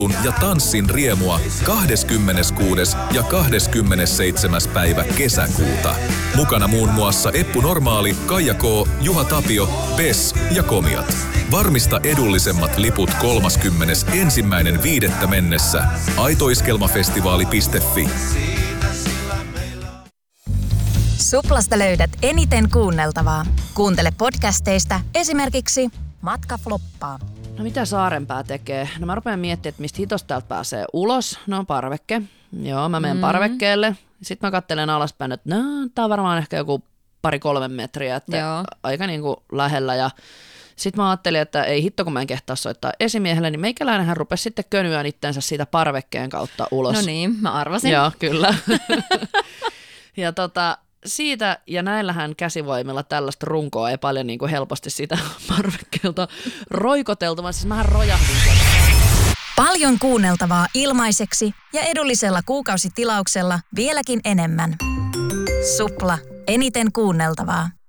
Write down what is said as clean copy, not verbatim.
ja tanssin riemua 26. ja 27. päivä kesäkuuta. Mukana muun muassa Eppu Normaali, Kaija K, Juha Tapio, Bess ja Komiat. Varmista edullisemmat liput 31.5. mennessä. Aitoiskelmafestivaali.fi. Suplasta löydät eniten kuunneltavaa. Kuuntele podcasteista esimerkiksi Matka floppaa. No mitä Saarenpää tekee? No mä rupean miettimään, että mistä hitosta täältä pääsee ulos. No parvekke. Joo, mä menen parvekkeelle. Sitten mä katselen alaspäin, että no, tää on varmaan ehkä joku 2-3 metriä, että aika niinku lähellä. Ja sitten mä ajattelin, että ei hitto, kun mä en kehtaa soittaa esimiehelle, niin meikäläinenhän rupesi sitten könyään itsensä siitä parvekkeen kautta ulos. No niin, mä arvasin. Joo, kyllä. Ja siitä ja näillähän käsivoimilla tällaista runkoa ei paljon niin kuin helposti sitä parvekkeelta roikoteltu, vaan siis mähän rojahdin. Paljon kuunneltavaa ilmaiseksi ja edullisella kuukausitilauksella vieläkin enemmän. Supla. Eniten kuunneltavaa.